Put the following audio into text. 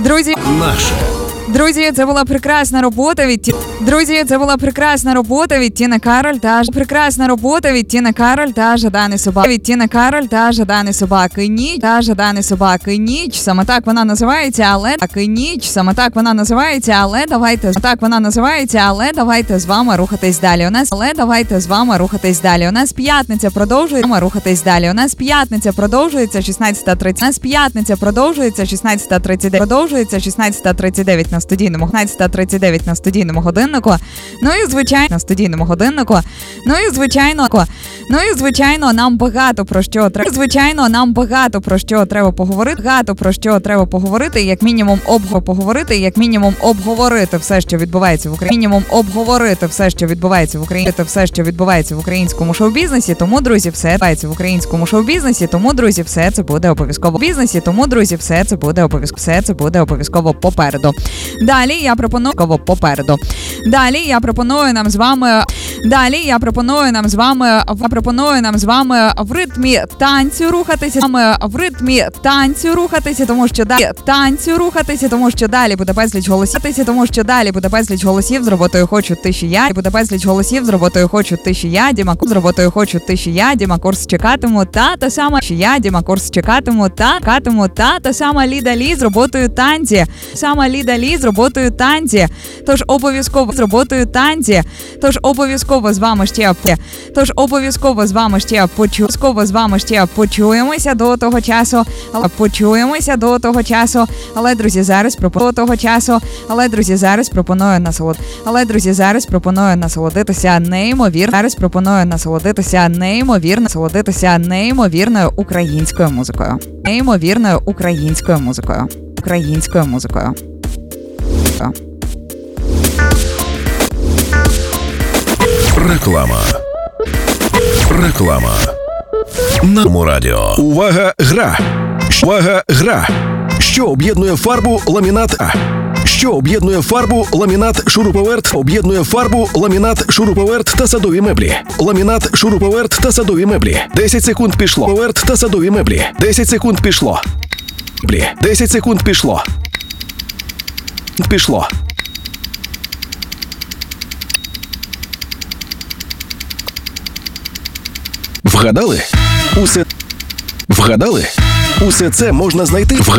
Друзі, це була прекрасна робота від Тіни Кароль та Жадани Собаки. Ніч. Саме так вона називається, але давайте з вами рухатись далі. У нас п'ятниця продовжується 16:39 на студійному годиннику. Ну і звичайно, нам багато про що треба поговорити, як мінімум обговорити все, що відбувається в українському шоу-бізнесі. Тому, друзі, все це буде обов'язково попереду. Далі я пропоную нам з вами в ритмі танцю рухатися, тому що далі буде безліч голосів з роботою "Хочу тиші я", Діма Курс чекатиму, та сама Ліда Лі з роботою танці. Тож обов'язково з вами ще почуємося до того часу. Але, друзі, зараз пропоную насолодитися неймовірною українською музикою. Реклама. На радіо. Увага, гра. Що об'єднує фарбу, ламінат, шуруповерт та садові меблі. 10 секунд пішло. 10 секунд пішло. Вгадали? Усе це можна знайти